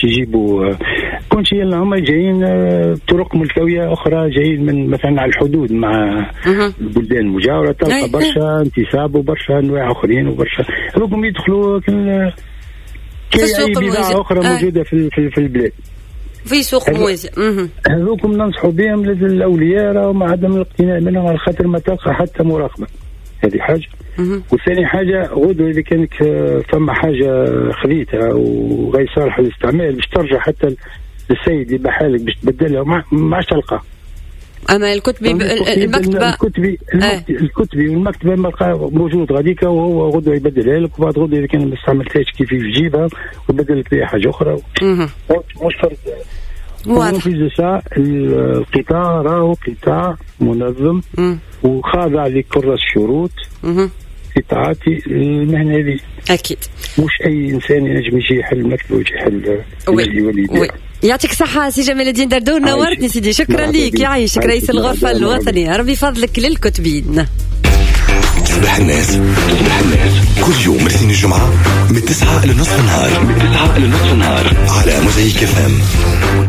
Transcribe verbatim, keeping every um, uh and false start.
يجيبوا كل شيء اللي هم جايين طرق ملكوية أخرى جايين من مثلا على الحدود مع البلدان المجاورة، تلقى برشا انتساب وبرشا أنواع آخرين وبرشا هذوكم يدخلوا كل كأي بضاعة أخرى آه. موجودة في في البلاد في سوق موازي. هذوكم ننصحوا بهم للأولياء ومع عدم الاقتناع منهم على خاطر ما تلقى حتى مراقبة. هذه حاجة. وثاني حاجة غدوة إذا كانت فما حاجة خذيتها وغير صالحة للاستعمال باش ترجع حتى للسيد يبقى حالك باش تبدلها وما عادش تلقى. أما الكتبي المكتبة الكتبي آه. الكتبي والمكتبة موجود غاديكا وهو غدوة يبدلها لك وبعد غدوة إذا كان ما استعملتهاش كيف يجيبها ويبدل لك بها حاجة أخرى. مش فرد. وفي زسا القطاع راهو قطاع منظم مم. وخاضع لكل الشروط في تعاطي المهنة هذه. أكيد مش أي إنسان ينجم يجي يحل المكتب ويجي يحل الوليد. يعطيك الصحة سي جمال الدين دردور، نورتني سيدي. شكرا ليك، يعيشك رئيس الغرفة الوطنية. ربي فضلك للكتبين. تصبح الناس تصبح الناس كل يوم الاثنين الجمعة من تسعة لنصف النهار من تسعة لنصف النهار على موزايك اف ام.